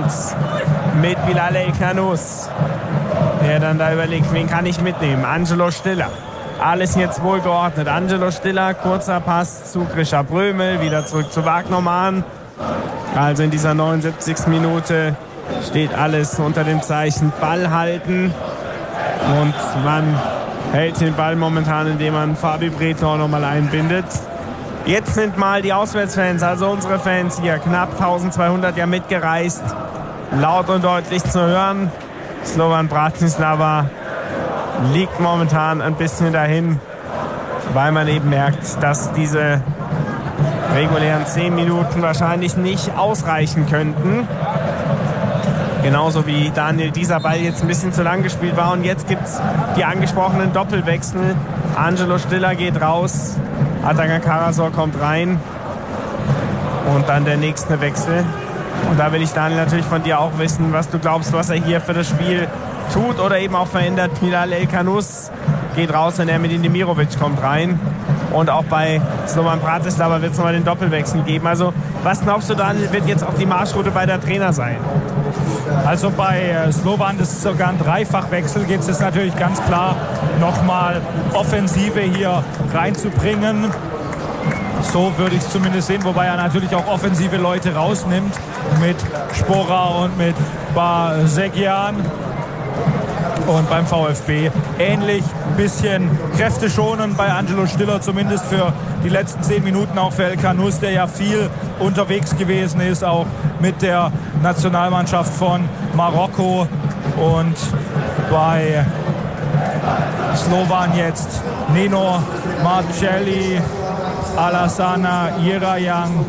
jetzt mit Bilal El-Khanous, der dann da überlegt, wen kann ich mitnehmen? Angelo Stiller. Alles jetzt wohl geordnet. Angelo Stiller, kurzer Pass zu Grisha Brömel, wieder zurück zu Wagnermann. Also in dieser 79. Minute steht alles unter dem Zeichen Ball halten. Und man hält den Ball momentan, indem man Fabi Bretnor nochmal einbindet. Jetzt sind mal die Auswärtsfans, also unsere Fans hier, knapp 1200 ja mitgereist. Laut und deutlich zu hören. Slovan Bratislava liegt momentan ein bisschen dahin, weil man eben merkt, dass diese regulären 10 Minuten wahrscheinlich nicht ausreichen könnten. Genauso wie Daniel, dieser Ball jetzt ein bisschen zu lang gespielt war. Und jetzt gibt es die angesprochenen Doppelwechsel. Angelo Stiller geht raus, Atakan Karasor kommt rein und dann der nächste Wechsel. Und da will ich, Daniel, natürlich von dir auch wissen, was du glaubst, was er hier für das Spiel tut oder eben auch verändert. Bilal El-Khanous geht raus und Ermedin Demirovic kommt rein. Und auch bei Slovan Bratislava wird es nochmal den Doppelwechsel geben. Also was glaubst du, Daniel, wird jetzt auch die Marschroute bei der Trainer sein? Also bei Slovan, das ist sogar ein Dreifachwechsel, geht es jetzt natürlich ganz klar nochmal Offensive hier reinzubringen. So würde ich es zumindest sehen, wobei er natürlich auch offensive Leute rausnimmt mit Spora und mit Basegian. Und beim VfB ähnlich, ein bisschen Kräfte schonen bei Angelo Stiller, zumindest für die letzten 10 Minuten, auch für El-Khanous, der ja viel unterwegs gewesen ist, auch mit der Nationalmannschaft von Marokko. Und bei Slovan jetzt Nino Marcelli, Alassana Jerajan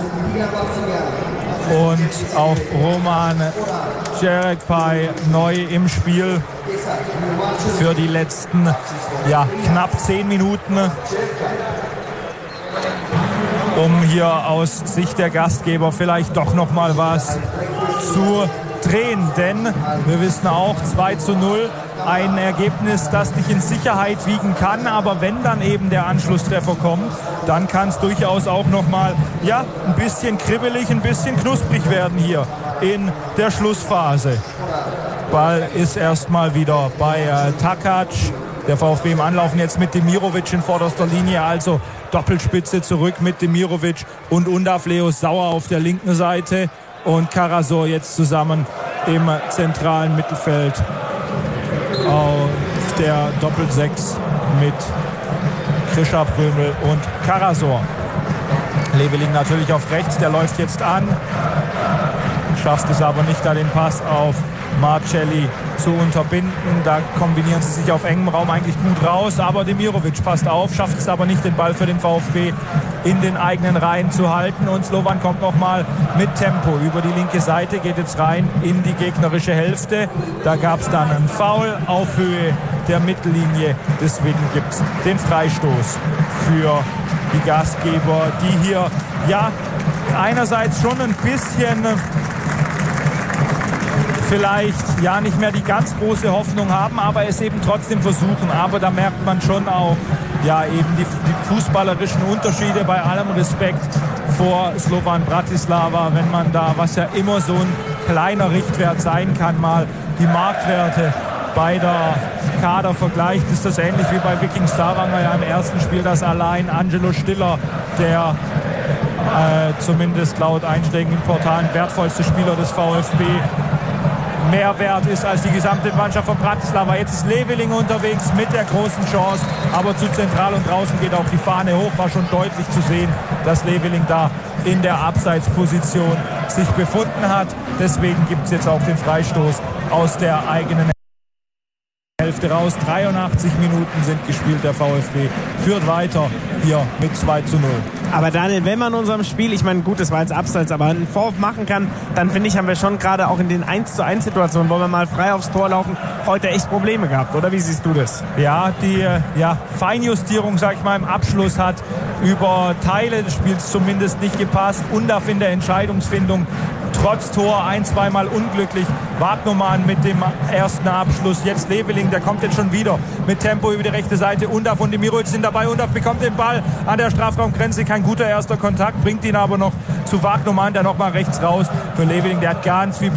und auch Roman Jerekpay neu im Spiel für die letzten knapp 10 Minuten, um hier aus Sicht der Gastgeber vielleicht doch noch mal was zu drehen. Denn wir wissen auch, 2:0, ein Ergebnis, das dich in Sicherheit wiegen kann. Aber wenn dann eben der Anschlusstreffer kommt, dann kann es durchaus auch noch mal ein bisschen kribbelig, ein bisschen knusprig werden hier in der Schlussphase. Ball ist erstmal wieder bei Takac. Der VfB im Anlaufen jetzt mit Demirovic in vorderster Linie. Also Doppelspitze zurück mit Demirovic und Undafleus Sauer auf der linken Seite. Und Karasor jetzt zusammen im zentralen Mittelfeld auf der Doppel-6 mit Grisha Brömel und Karasor. Leveling natürlich auf rechts, der läuft jetzt an. Schafft es aber nicht, da den Pass auf Marcelli zu unterbinden. Da kombinieren sie sich auf engem Raum eigentlich gut raus. Aber Demirovic passt auf, schafft es aber nicht, den Ball für den VfB in den eigenen Reihen zu halten. Und Slovan kommt nochmal mit Tempo über die linke Seite, geht jetzt rein in die gegnerische Hälfte. Da gab es dann einen Foul auf Höhe der Mittellinie. Deswegen gibt es den Freistoß für die Gastgeber, die hier einerseits schon ein bisschen vielleicht nicht mehr die ganz große Hoffnung haben, aber es eben trotzdem versuchen. Aber da merkt man schon auch eben die fußballerischen Unterschiede, bei allem Respekt vor Slovan Bratislava, wenn man da, was ja immer so ein kleiner Richtwert sein kann, mal die Marktwerte beider Kader vergleicht, ist das ähnlich wie bei Viking Stavanger im ersten Spiel, dass allein Angelo Stiller, der zumindest laut einschlägigen Portalen wertvollste Spieler des VfB, mehr wert ist als die gesamte Mannschaft von Bratislava. Jetzt ist Leveling unterwegs mit der großen Chance, aber zu zentral und draußen geht auch die Fahne hoch. War schon deutlich zu sehen, dass Leveling da in der Abseitsposition sich befunden hat. Deswegen gibt es jetzt auch den Freistoß aus der eigenen Hälfte raus. 83 Minuten sind gespielt. Der VfB führt weiter hier mit 2:0. Aber Daniel, wenn man unserem Spiel, ich meine, gut, das war jetzt Abseits, aber einen Vorwurf machen kann, dann finde ich, haben wir schon gerade auch in den 1:1-Situationen, wo wir mal frei aufs Tor laufen, heute echt Probleme gehabt, oder? Wie siehst du das? Ja, die Feinjustierung, sag ich mal, im Abschluss hat über Teile des Spiels zumindest nicht gepasst. Undaf in der Entscheidungsfindung trotz Tor 1-2 Mal unglücklich. Wagnermann mit dem ersten Abschluss. Jetzt Leveling, der kommt jetzt schon wieder mit Tempo über die rechte Seite. Undaf und Demirovic sind dabei. Undaf bekommt den Ball an der Strafraumgrenze. Kein guter erster Kontakt, bringt ihn aber noch zu Wagnermann, der nochmal rechts raus für Leveling. Der hat ganz viel